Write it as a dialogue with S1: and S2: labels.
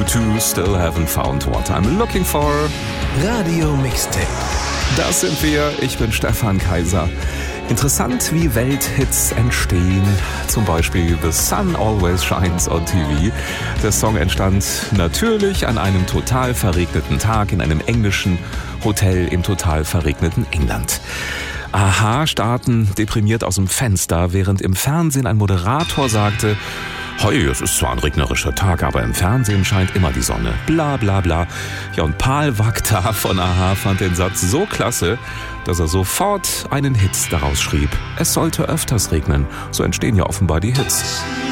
S1: U2, Still Haven't Found What I'm Looking For.
S2: Radio Mixtape.
S1: Das sind wir, ich bin Stefan Kaiser. Interessant, wie Welthits entstehen. Zum Beispiel The Sun Always Shines on TV. Der Song entstand natürlich an einem total verregneten Tag in einem englischen Hotel im total verregneten England. Aha starrten deprimiert aus dem Fenster, während im Fernsehen ein Moderator sagte: Hoi, es ist zwar ein regnerischer Tag, aber im Fernsehen scheint immer die Sonne. Bla bla bla. Ja, und Paul Wachter von Aha fand den Satz so klasse, dass er sofort einen Hit daraus schrieb. Es sollte öfters regnen, so entstehen ja offenbar die Hits.